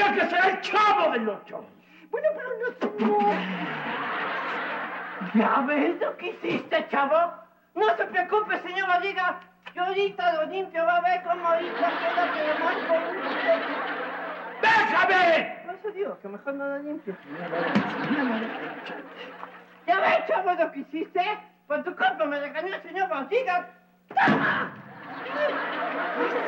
sea que será el Chavo del Ocho. Bueno, pero no... ¿Ya ves lo que hiciste, Chavo? No se preocupe, señor Barriga. Yo ahorita lo limpio, va a ver cómo ahorita queda que lo más con... ¡Déjame! Por eso digo, que mejor no lo limpio. ¿Ya ves, Chavo, lo que hiciste? Por tu culpa me regañó el señor Barriga. ¡Toma!